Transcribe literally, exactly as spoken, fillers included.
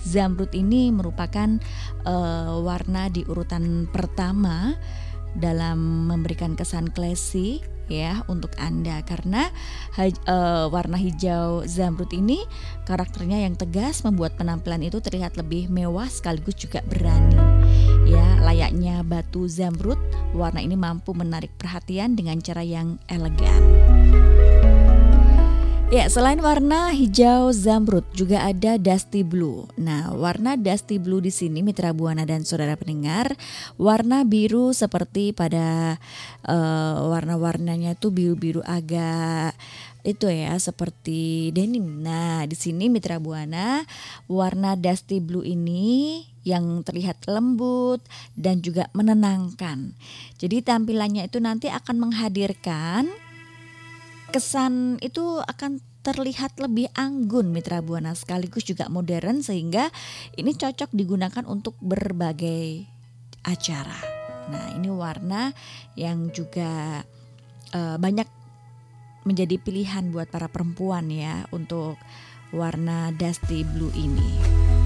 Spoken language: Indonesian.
zamrud ini merupakan uh, warna di urutan pertama dalam memberikan kesan classy ya untuk Anda, karena hij- uh, warna hijau zamrud ini karakternya yang tegas membuat penampilan itu terlihat lebih mewah sekaligus juga berani. Ya, layaknya batu zamrud, warna ini mampu menarik perhatian dengan cara yang elegan. Ya, selain warna hijau zamrud juga ada dusty blue. Nah, warna dusty blue di sini Mitra Buana dan saudara pendengar, warna biru seperti pada uh, warna-warnanya itu biru-biru agak itu ya seperti denim. Nah, di sini Mitra Buana, warna dusty blue ini yang terlihat lembut dan juga menenangkan. Jadi tampilannya itu nanti akan menghadirkan kesan itu akan terlihat lebih anggun Mitra Buana, sekaligus juga modern, sehingga ini cocok digunakan untuk berbagai acara. Nah, ini warna yang juga uh, banyak menjadi pilihan buat para perempuan ya untuk warna dusty blue ini.